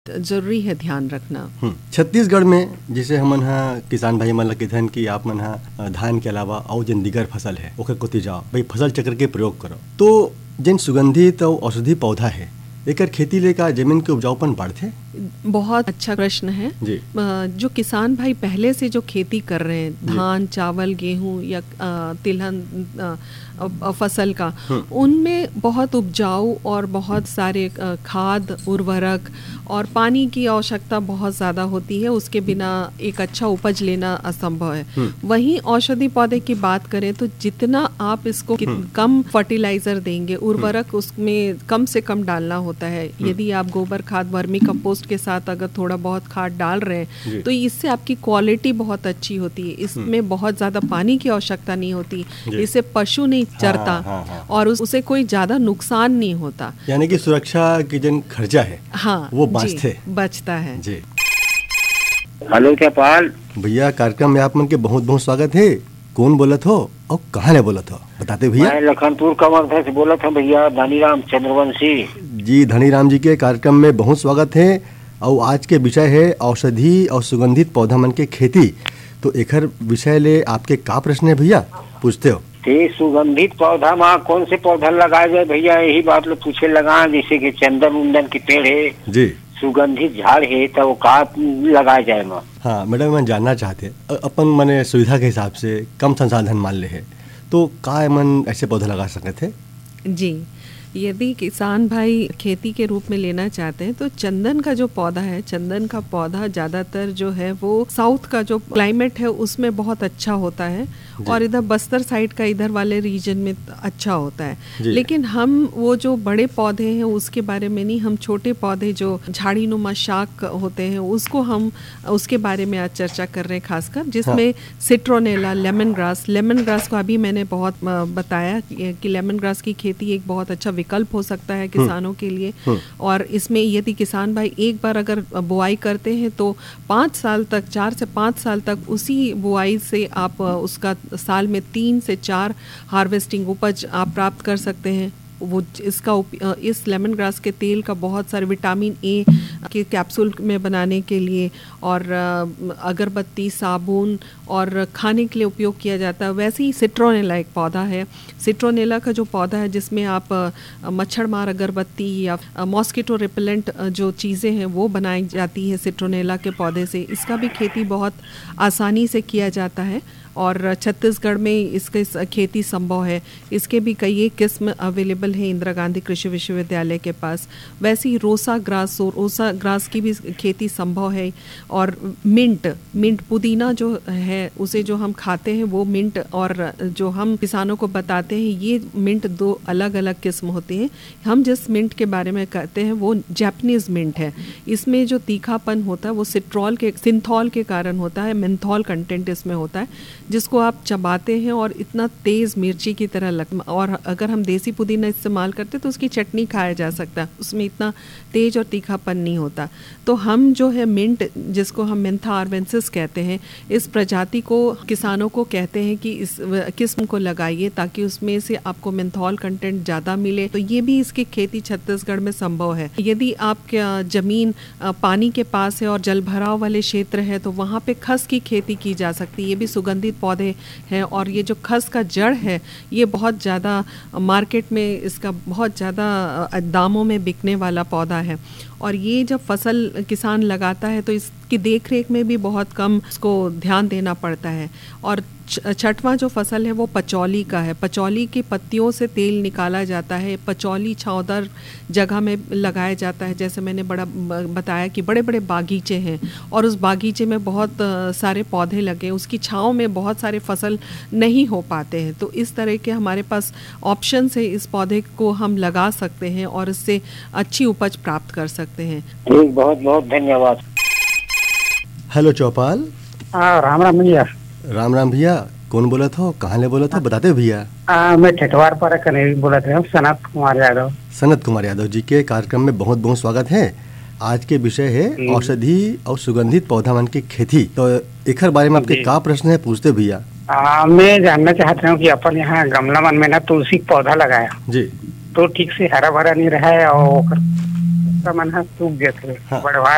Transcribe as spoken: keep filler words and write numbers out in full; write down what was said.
जरूरी है ध्यान रखना। छत्तीसगढ़ में जिसे हमन हा किसान भाई मन ला कथन कि आप मन हा धान के अलावा और जन दिगर फसल है ओकर कोती जाओ भाई फसल चक्र के प्रयोग करो। तो जिन सुगंधित और औषधि पौधा है एकर खेती ले का जमीन के उपजाऊपन बढ़थे? बहुत अच्छा प्रश्न है जी। जो किसान भाई पहले से जो खेती कर रहे हैं धान चावल गेहूं या तिलहन फसल का, उनमें बहुत उपजाऊ और बहुत सारे खाद उर्वरक और पानी की आवश्यकता बहुत ज़्यादा होती है, उसके बिना एक अच्छा उपज लेना असंभव है। वहीं औषधि पौधे की बात करें तो जितना आप इसको कम फर्टिलाइजर देंगे, उर्वरक उसमें कम से कम डालना होता है। यदि आप गोबर खाद वर्मी कंपोस्ट के साथ अगर थोड़ा बहुत खाद डाल रहे हैं तो इससे आपकी क्वालिटी बहुत अच्छी होती है। इसमें बहुत ज़्यादा पानी की आवश्यकता नहीं होती, इससे पशु नहीं चरता हाँ, हाँ, हाँ। और उस, उसे कोई ज्यादा नुकसान नहीं होता, यानी कि सुरक्षा की जन खर्चा है हाँ वो बचते बचता है जी। हेलो क्या पाल भैया, कार्यक्रम में आप मन के बहुत बहुत स्वागत है। कौन बोलत हो और कहाँ ले बोलत हो बताते भैया? मैं लखनपुर कवर्धा से बोलत हूँ भैया, धनीराम चंद्रवंशी जी। धनीराम जी के कार्यक्रम में बहुत स्वागत है। और आज के विषय है औषधि और सुगंधित पौधा मन के खेती। तो एकर विषय ले आपके का प्रश्न है भैया, पूछते हो? ते सुगंधित पौधा में कौन से पौधा लगाए जाए भैया, यही बात लोग पूछे लगा। जैसे कि चंदन उंदन के पेड़ है जी, सुगंधित झाड़ है, तो वो का लगाया जाए? मैं हाँ मैडम, मैं जानना चाहते अपन मने सुविधा के हिसाब से कम संसाधन मान ले है तो का मन ऐसे पौधा लगा सकते थे? जी, यदि किसान भाई खेती के रूप में लेना चाहते हैं तो चंदन का जो पौधा है, चंदन का पौधा ज़्यादातर जो है वो साउथ का जो क्लाइमेट है उसमें बहुत अच्छा होता है और इधर बस्तर साइड का इधर वाले रीजन में अच्छा होता है। लेकिन हम वो जो बड़े पौधे हैं उसके बारे में नहीं, हम छोटे पौधे जो झाड़ी नुमा शाक होते हैं उसको हम उसके बारे में आज चर्चा कर रहे हैं, खासकर जिसमें हाँ। Citronella, lemon grass lemon grass को अभी मैंने बहुत बताया कि लेमन ग्रास की खेती एक बहुत अच्छा विकल्प हो सकता है किसानों के लिए। और इसमें यदि किसान भाई एक बार अगर बुआई करते हैं तो पाँच साल तक, चार से पाँच साल तक उसी बुआई से आप उसका साल में तीन से चार हार्वेस्टिंग उपज आप प्राप्त कर सकते हैं। वो इसका इस लेमन ग्रास के तेल का बहुत सारे विटामिन ए के कैप्सूल में बनाने के लिए और अगरबत्ती, साबुन और खाने के लिए उपयोग किया जाता है। वैसे ही सिट्रोनेला एक पौधा है। सिट्रोनेला का जो पौधा है जिसमें आप मच्छर मार अगरबत्ती या मॉस्किटो रिपेलेंट जो चीज़ें हैं वो बनाई जाती है सिट्रोनेला के पौधे से। इसका भी खेती बहुत आसानी से किया जाता है और छत्तीसगढ़ में इसके खेती संभव है। इसके भी कई किस्म अवेलेबल है इंदिरा गांधी कृषि विश्वविद्यालय के पास। वैसे ही रोसा ग्रास रोसा ग्रास की भी खेती संभव है। और मिंट मिंट पुदीना जो है उसे जो हम खाते हैं वो मिंट, और जो हम किसानों को बताते हैं ये मिंट दो अलग अलग किस्म होते हैं। हम जिस मिंट के बारे में कहते हैं वो जापानीज मिंट है। इसमें जो तीखापन होता है वो सिट्रॉल के सिंथॉल के कारण होता है, मेंथॉल कंटेंट इसमें होता है जिसको आप चबाते हैं और इतना तेज़ मिर्ची की तरह लग। और अगर हम देसी पुदीना इस्तेमाल करते तो उसकी चटनी खाया जा सकता है, उसमें इतना तेज और तीखापन नहीं होता। तो हम जो है मिंट जिसको हम मेंथा आर्वेंसिस कहते हैं, इस प्रजाति को किसानों को कहते हैं कि इस किस्म को लगाइए ताकि उसमें से आपको मेंथॉल कंटेंट ज़्यादा मिले। तो ये भी इसकी खेती छत्तीसगढ़ में संभव है। यदि आपका ज़मीन पानी के पास है और जल भराव वाले क्षेत्र है तो वहाँ पे खस की खेती की जा सकती है। ये भी सुगंधित पौधे हैं और ये जो खस का जड़ है ये बहुत ज़्यादा मार्केट में इसका बहुत ज़्यादा दामों में बिकने वाला पौधा है। और ये जब फसल किसान लगाता है तो इसकी देखरेख में भी बहुत कम उसको ध्यान देना पड़ता है। और छठवां जो फसल है वो पचौली का है। पचौली की पत्तियों से तेल निकाला जाता है। पचौली छांवदार जगह में लगाया जाता है। जैसे मैंने बड़ा बताया कि बड़े बड़े बागीचे हैं और उस बागीचे में बहुत सारे पौधे लगे, उसकी छांव में बहुत सारे फसल नहीं हो पाते हैं। तो इस तरह के हमारे पास ऑप्शन है, इस पौधे को हम लगा सकते हैं और इससे अच्छी उपज प्राप्त कर सकते हैं। ठीक, बहुत बहुत धन्यवाद। हेलो चौपाल। हाँ, राम राम भैया। राम राम भैया, कौन बोला था, कहाँ ले बोला था, बताते भैया? मैं ठेठवार पर कनेरी बोला था, सनत कुमार यादव। सनत कुमार यादव जी के कार्यक्रम में बहुत बहुत स्वागत है। आज के विषय है औषधि और सुगंधित पौधा मन की खेती। तो एक बारे में आपके का प्रश्न है, पूछते भैया? मैं जानना चाहता हूँ कि अपन यहाँ गमला मन में ना तुलसी पौधा लगाया जी, तो ठीक से हरा भरा नहीं रहा है और मन सूख गया थे। हाँ। बढ़वा